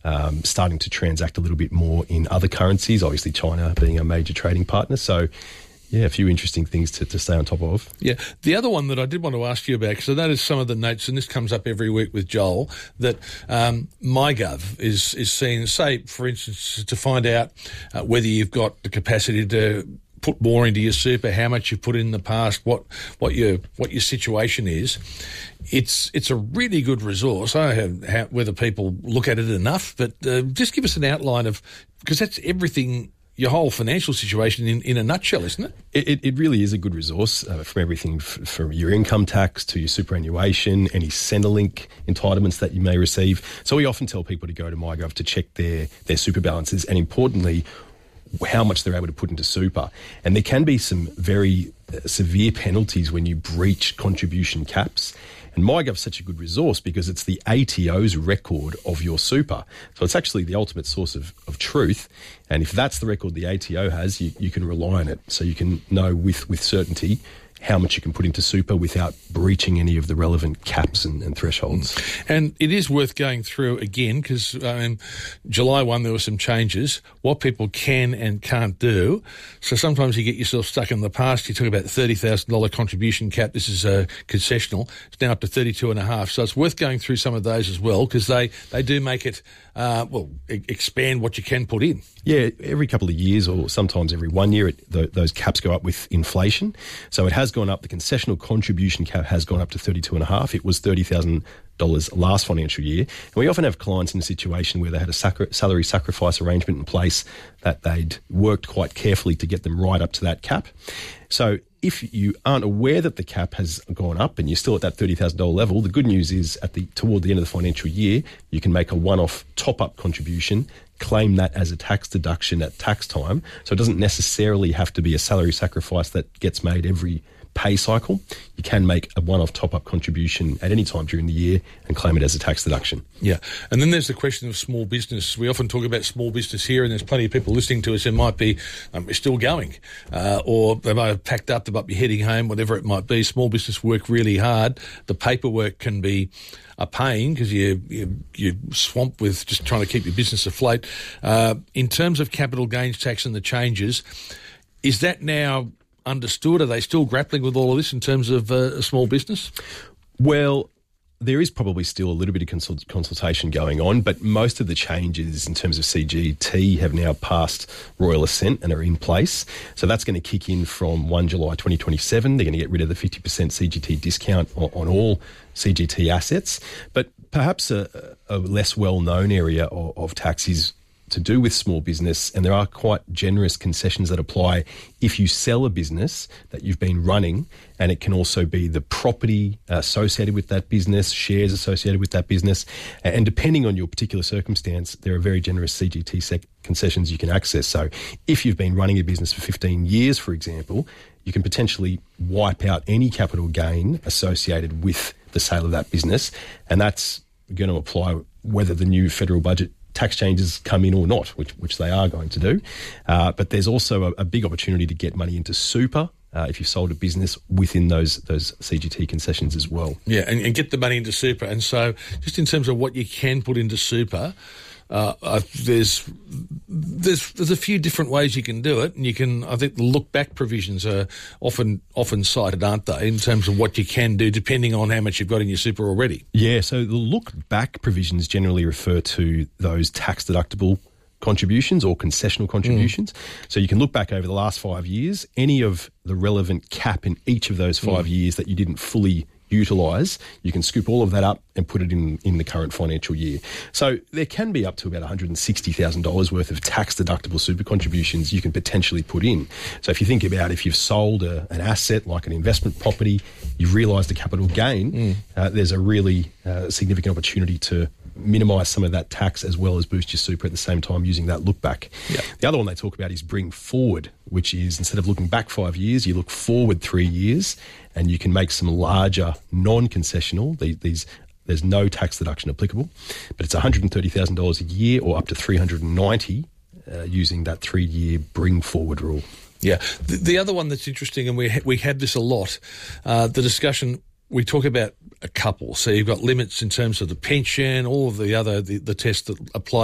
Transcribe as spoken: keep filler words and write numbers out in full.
um, starting to transact a little bit more in other currencies, obviously China being a major trading partner. So, yeah, a few interesting things to, to stay on top of. Yeah. The other one that I did want to ask you about, because I noticed some of the notes, and this comes up every week with Joel, that um, MyGov is, is seen, say, for instance, to find out uh, whether you've got the capacity to put more into your super, how much you've put in the past, what what your what your situation is. It's it's a really good resource. I don't know how, whether people look at it enough, but uh, just give us an outline of, because that's everything, your whole financial situation in, in a nutshell, isn't it? It, it really is a good resource uh, from everything f- from your income tax to your superannuation, any Centrelink entitlements that you may receive. So we often tell people to go to MyGov to check their, their super balances and, importantly, how much they're able to put into super. And there can be some very uh, severe penalties when you breach contribution caps. And MyGov's such a good resource because it's the A T O's record of your super. So it's actually the ultimate source of, of truth. And if that's the record the A T O has, you, you can rely on it. So you can know with, with certainty how much you can put into super without breaching any of the relevant caps and, and thresholds. And it is worth going through again because um, July first there were some changes, what people can and can't do. So sometimes you get yourself stuck in the past. You talk about the thirty thousand dollars contribution cap. This is a concessional. It's now up to thirty-two and a half. So it's worth going through some of those as well because they, they do make it, uh, well, e- expand what you can put in. Yeah, every couple of years or sometimes every one year, it, th- those caps go up with inflation. So it has gone up. The concessional contribution cap has gone up to thirty-two and a half. It was thirty thousand dollars last financial year. And we often have clients in a situation where they had a sacri- salary sacrifice arrangement in place that they'd worked quite carefully to get them right up to that cap. So if you aren't aware that the cap has gone up and you're still at that thirty thousand dollars level, the good news is at the toward the end of the financial year, you can make a one-off top-up contribution, claim that as a tax deduction at tax time. So it doesn't necessarily have to be a salary sacrifice that gets made every pay cycle. You can make a one-off top-up contribution at any time during the year and claim it as a tax deduction. Yeah. And then there's the question of small business. We often talk about small business here, and there's plenty of people listening to us who might be um, still going, uh, or they might have packed up, they might be heading home, whatever it might be. Small business work really hard. The paperwork can be a pain because you, you, you're swamped with just trying to keep your business afloat. Uh, in terms of capital gains tax and the changes, is that now understood? Are they still grappling with all of this in terms of uh, a small business? Well, there is probably still a little bit of consult- consultation going on, but most of the changes in terms of C G T have now passed royal assent and are in place. So that's going to kick in from first of July twenty twenty-seven. They're going to get rid of the fifty percent C G T discount on, on all C G T assets. But perhaps a, a less well-known area of, of tax is to do with small business, and there are quite generous concessions that apply if you sell a business that you've been running, and it can also be the property associated with that business, shares associated with that business, and depending on your particular circumstance, there are very generous C G T sec- concessions you can access. So if you've been running a business for fifteen years, for example, you can potentially wipe out any capital gain associated with the sale of that business, and that's going to apply whether the new federal budget tax changes come in or not, which which they are going to do. Uh, but there's also a, a big opportunity to get money into super uh, if you've sold a business within those those C G T concessions as well. Yeah, and, and get the money into super. And so just in terms of what you can put into super, uh, uh, there's there's there's a few different ways you can do it, and you can. I think the look back provisions are often often cited, aren't they, in terms of what you can do depending on how much you've got in your super already. Yeah, so the look back provisions generally refer to those tax deductible contributions or concessional contributions. Mm. So you can look back over the last five years, any of the relevant cap in each of those five mm. years that you didn't fully utilise, you can scoop all of that up and put it in, in the current financial year. So there can be up to about one hundred sixty thousand dollars worth of tax-deductible super contributions you can potentially put in. So if you think about if you've sold a, an asset like an investment property, you've realised a capital gain, mm. uh, there's a really uh, significant opportunity to minimise some of that tax as well as boost your super at the same time using that look back. Yeah. The other one they talk about is bring forward, which is instead of looking back five years, you look forward three years and you can make some larger non-concessional, these, these there's no tax deduction applicable, but it's one hundred thirty thousand dollars a year or up to three hundred ninety uh, using that three-year bring forward rule. Yeah. The, the other one that's interesting, and we ha- we had this a lot, uh, the discussion, we talk about a couple. So you've got limits in terms of the pension, all of the other, the, the tests that apply